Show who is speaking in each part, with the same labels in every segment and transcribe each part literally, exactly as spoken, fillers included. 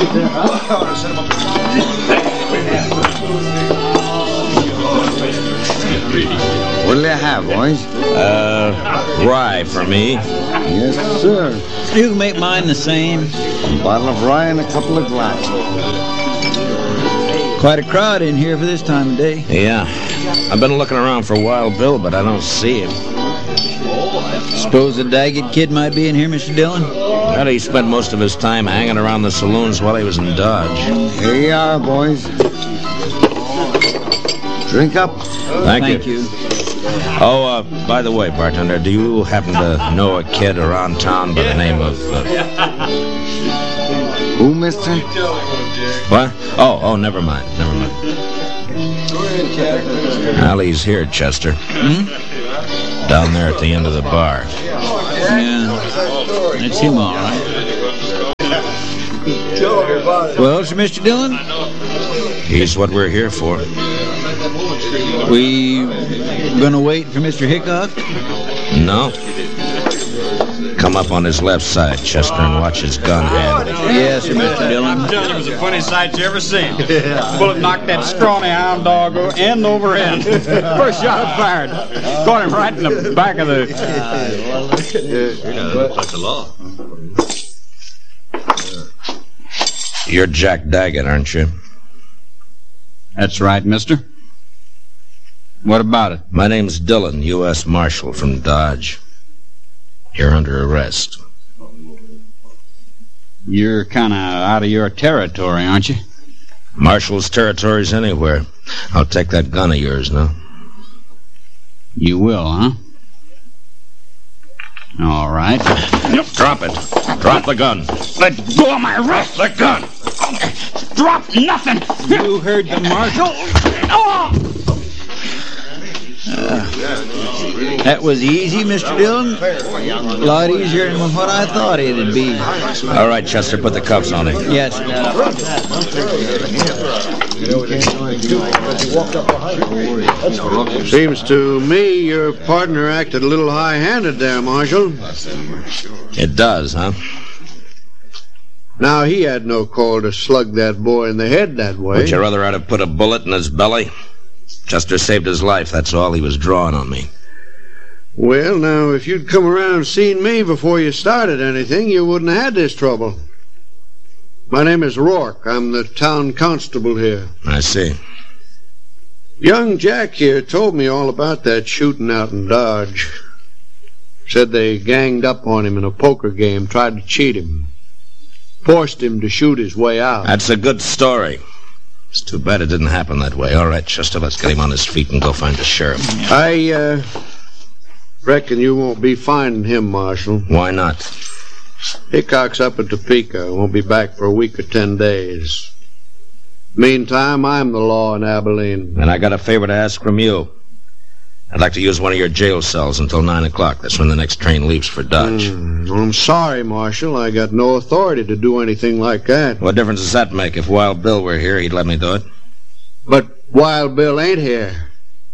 Speaker 1: What'll you have, boys?
Speaker 2: Uh, rye for me.
Speaker 1: Yes, sir.
Speaker 3: You can make mine the same.
Speaker 1: A bottle of rye and a couple of glasses.
Speaker 3: Quite a crowd in here for this time of day.
Speaker 2: Yeah. I've been looking around for Wild Bill, but I don't see him.
Speaker 3: Suppose the Daggett kid might be in here, Mister Dillon?
Speaker 2: Well, he spent most of his time hanging around the saloons while he was in Dodge.
Speaker 1: Here you are, boys. Drink up.
Speaker 2: Thank,
Speaker 3: Thank
Speaker 2: you.
Speaker 3: you.
Speaker 2: Oh, uh, by the way, bartender, do you happen to know a kid around town by the name of... Uh...
Speaker 1: Who, mister?
Speaker 2: What? Oh, oh, never mind, never mind. Well, he's here, Chester.
Speaker 3: Hmm?
Speaker 2: Down there at the end of the bar.
Speaker 3: Yeah. That's him, all right. Well, Sir Mister Dillon?
Speaker 2: He's what we're here for.
Speaker 3: We gonna wait for Mister Hickok?
Speaker 2: No. Come up on his left side, Chester, and watch his gun hand.
Speaker 3: Yes, Sir Mister Dillon.
Speaker 4: I'm telling you, it was the funniest sight you ever seen. Bullet knocked that scrawny hound dog end over end. First shot I fired. Caught him right in the back of the...
Speaker 2: You're Jack Daggett, aren't you?
Speaker 4: That's right, mister. What about it?
Speaker 2: My name's Dillon, U S Marshal from Dodge. You're under arrest.
Speaker 4: You're kind of out of your territory, aren't you?
Speaker 2: Marshal's territory's anywhere. I'll take that gun of yours now.
Speaker 4: You will, huh? All right.
Speaker 2: Drop it. Drop the gun.
Speaker 4: Let go of my wrist.
Speaker 2: The gun.
Speaker 4: Drop nothing.
Speaker 3: You heard the marshal.
Speaker 4: Oh!
Speaker 3: Uh, that was easy, Mister Dillon. A lot easier than what I thought it'd be.
Speaker 2: All right, Chester, put the cuffs on him.
Speaker 3: Yes.
Speaker 5: Seems to me your partner acted a little high-handed there, Marshal.
Speaker 2: It does, huh?
Speaker 5: Now, he had no call to slug that boy in the head that way.
Speaker 2: Would you rather I'd have put a bullet in his belly? Chester saved his life, that's all. He was drawing on me.
Speaker 5: Well, now, if you'd come around and seen me before you started anything, you wouldn't have had this trouble. My name is Rourke. I'm the town constable here.
Speaker 2: I see.
Speaker 5: Young Jack here told me all about that shooting out in Dodge. Said they ganged up on him in a poker game, tried to cheat him. Forced him to shoot his way out.
Speaker 2: That's a good story. It's too bad it didn't happen that way. All right, Chester, let's get him on his feet and go find the sheriff.
Speaker 5: I, uh, reckon you won't be finding him, Marshal.
Speaker 2: Why not?
Speaker 5: Hickok's up at Topeka. Won't be back for a week or ten days. Meantime, I'm the law in Abilene.
Speaker 2: And I got a favor to ask from you. I'd like to use one of your jail cells until nine o'clock. That's when the next train leaves for Dodge.
Speaker 5: Mm, I'm sorry, Marshal. I got no authority to do anything like that.
Speaker 2: What difference does that make? If Wild Bill were here, he'd let me do it.
Speaker 5: But Wild Bill ain't here.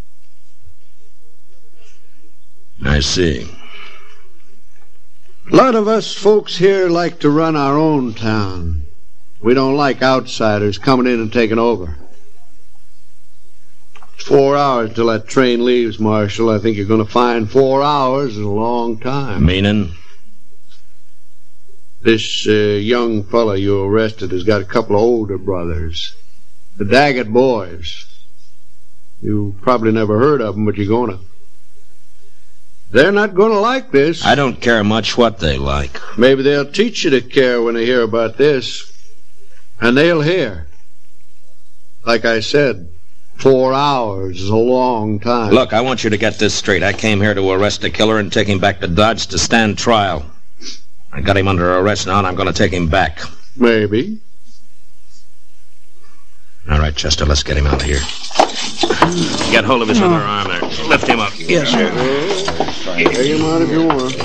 Speaker 2: I see.
Speaker 5: A lot of us folks here like to run our own town. We don't like outsiders coming in and taking over. It's four hours till that train leaves, Marshal. I think you're going to find four hours is a long time.
Speaker 2: Meaning?
Speaker 5: This uh, young fella you arrested has got a couple of older brothers. The Daggett boys. You probably never heard of them, but you're going to. They're not going to like this.
Speaker 2: I don't care much what they like.
Speaker 5: Maybe they'll teach you to care when they hear about this. And they'll hear. Like I said, four hours is a long time.
Speaker 2: Look, I want you to get this straight. I came here to arrest the killer and take him back to Dodge to stand trial. I got him under arrest now, and I'm going to take him back.
Speaker 5: Maybe.
Speaker 2: All right, Chester, let's get him out of here. Get hold of his other arm there. Lift him up.
Speaker 3: Yes, sir.
Speaker 5: Take him out if you want.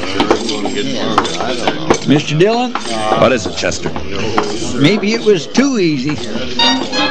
Speaker 3: Mister Dillon?
Speaker 2: What is it, Chester?
Speaker 3: Maybe it was too easy.